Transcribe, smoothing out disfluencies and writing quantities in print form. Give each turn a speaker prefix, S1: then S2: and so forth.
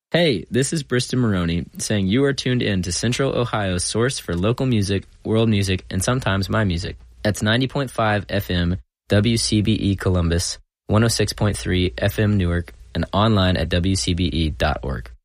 S1: Hey, this is Briston Maroney saying you are tuned in to Central Ohio's source for local music, world music, and sometimes my music. That's 90.5 FM WCBE Columbus, 106.3 FM Newark, and online at wcbe.org.